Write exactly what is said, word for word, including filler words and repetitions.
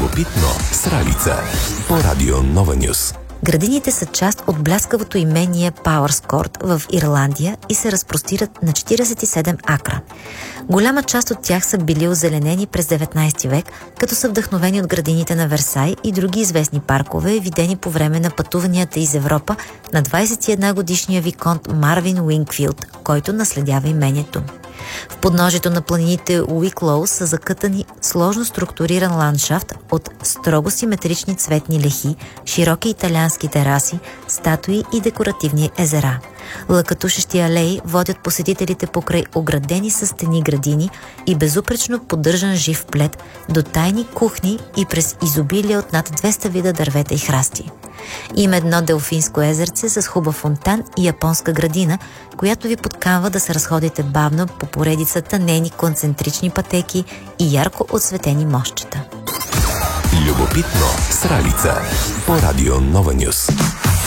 Любопитно с Ралица по Радио Нова Нюс. Градините са част от бляскавото имение Пауърскорт в Ирландия и се разпростират на четиридесет и седем акра. Голяма част от тях са били озеленени през деветнайсети век, като са вдъхновени от градините на Версай и други известни паркове, видени по време на пътуванията из Европа на двайсет и една годишния виконт Марвин Уинкфилд, който наследява имението. В подножието на планините Уиклоу са закътани сложно структуриран ландшафт от строго симетрични цветни лехи, широки италиански тераси, статуи и декоративни езера. Лъкатушещи алеи водят посетителите покрай оградени със стени градини и безупречно поддържан жив плет до тайни кухни и през изобилие от над двеста вида дървета и храсти. Има едно делфинско езерце с хубав фонтан и японска градина, която ви подканва да се разходите бавно по поредицата нейни концентрични пътеки и ярко отсветени мостчета. Любопитно с Ралица по Радио Нова Нюс.